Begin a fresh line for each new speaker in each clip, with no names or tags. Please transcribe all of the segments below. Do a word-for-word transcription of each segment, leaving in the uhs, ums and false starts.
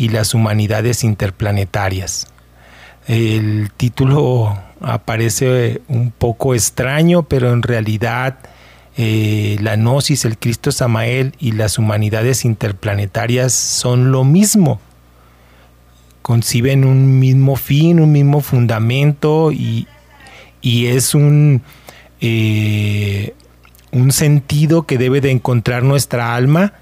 y las humanidades interplanetarias. El título aparece un poco extraño, pero en realidad eh, la Gnosis, el Cristo Samael y las humanidades interplanetarias son lo mismo. Conciben un mismo fin, un mismo fundamento y, y es un, eh, un sentido que debe de encontrar nuestra alma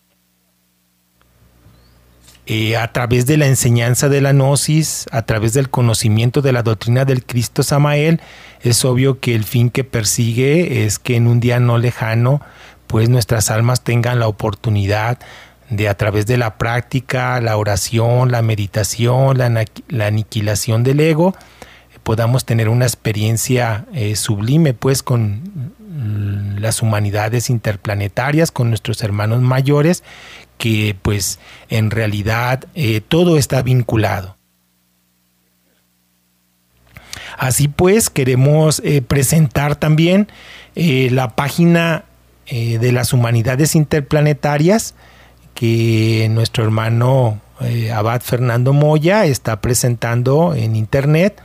Eh, a través de la enseñanza de la Gnosis, a través del conocimiento de la doctrina del Cristo Samael. Es obvio que el fin que persigue es que en un día no lejano, pues nuestras almas tengan la oportunidad de, a través de la práctica, la oración, la meditación, la, la aniquilación del ego, podamos tener una experiencia eh, sublime, pues, con las humanidades interplanetarias, con nuestros hermanos mayores, que pues en realidad eh, todo está vinculado. Así pues, queremos eh, presentar también eh, la página eh, de las humanidades interplanetarias que nuestro hermano eh, Abad Fernando Moya está presentando en internet,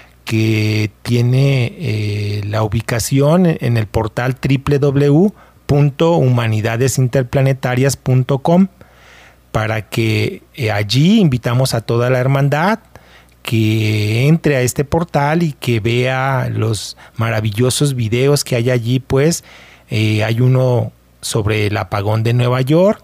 que tiene eh, la ubicación en el portal doble u doble u doble u punto humanidades interplanetarias punto com, para que eh, allí invitamos a toda la hermandad que entre a este portal y que vea los maravillosos videos que hay allí. Pues eh, hay uno sobre el apagón de Nueva York,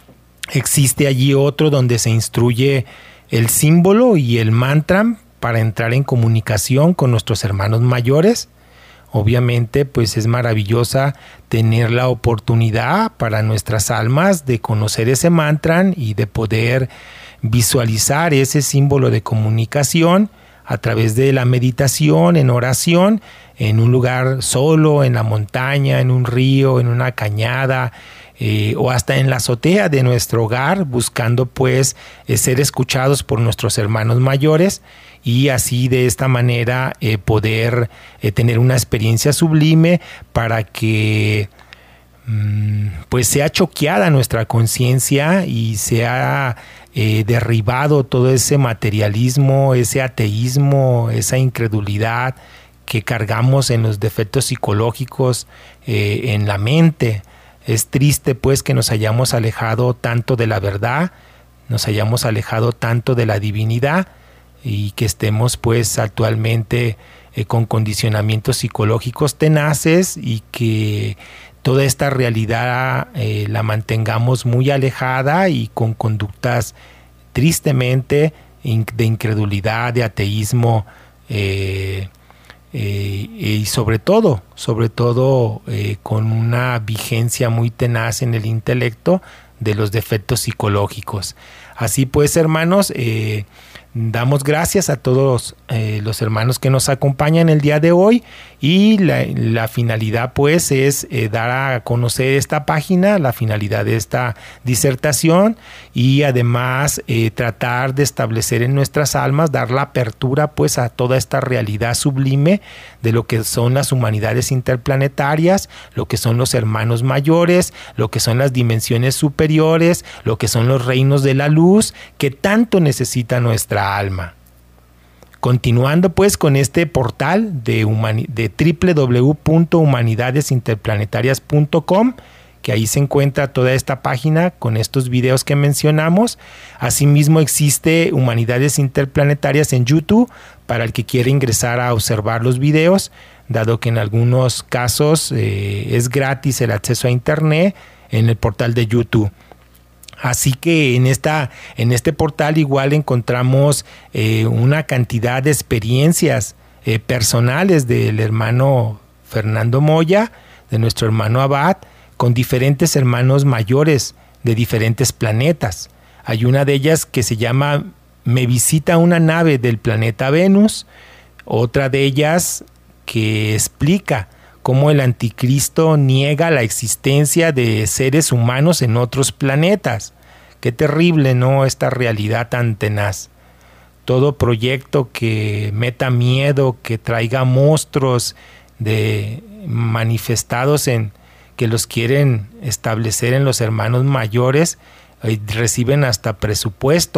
existe allí otro donde se instruye el símbolo y el mantra para entrar en comunicación con nuestros hermanos mayores. Obviamente, pues es maravillosa tener la oportunidad para nuestras almas de conocer ese mantra y de poder visualizar ese símbolo de comunicación a través de la meditación, en oración, en un lugar solo, en la montaña, en un río, en una cañada, eh, o hasta en la azotea de nuestro hogar, buscando pues eh, ser escuchados por nuestros hermanos mayores, y así de esta manera eh, poder eh, tener una experiencia sublime para que mmm, pues sea choqueada nuestra conciencia y sea eh, derribado todo ese materialismo, ese ateísmo, esa incredulidad que cargamos en los defectos psicológicos eh, en la mente. Es triste pues que nos hayamos alejado tanto de la verdad, nos hayamos alejado tanto de la divinidad, y que estemos pues actualmente eh, con condicionamientos psicológicos tenaces, y que toda esta realidad eh, la mantengamos muy alejada y con conductas tristemente de incredulidad, de ateísmo, eh, eh, y sobre todo, sobre todo eh, con una vigencia muy tenaz en el intelecto de los defectos psicológicos. Así pues, hermanos, eh, damos gracias a todos eh, los hermanos que nos acompañan el día de hoy, y la, la finalidad pues es eh, dar a conocer esta página, la finalidad de esta disertación, y además eh, tratar de establecer en nuestras almas, dar la apertura pues a toda esta realidad sublime de lo que son las humanidades interplanetarias, lo que son los hermanos mayores, lo que son las dimensiones superiores, lo que son los reinos de la luz que tanto necesita nuestra alma. Continuando pues con este portal de, de doble u doble u doble u punto humanidades interplanetarias punto com, que ahí se encuentra toda esta página con estos videos que mencionamos. Asimismo existe Humanidades Interplanetarias en YouTube para el que quiere ingresar a observar los videos, dado que en algunos casos eh, es gratis el acceso a internet en el portal de YouTube. Así que en, esta, en este portal igual encontramos eh, una cantidad de experiencias eh, personales del hermano Fernando Moya, de nuestro hermano Abad, con diferentes hermanos mayores de diferentes planetas. Hay una de ellas que se llama Me visita una nave del planeta Venus, otra de ellas que explica cómo el anticristo niega la existencia de seres humanos en otros planetas. Qué terrible, ¿no?, esta realidad tan tenaz. Todo proyecto que meta miedo, que traiga monstruos de manifestados en que los quieren establecer en los hermanos mayores, eh, reciben hasta presupuesto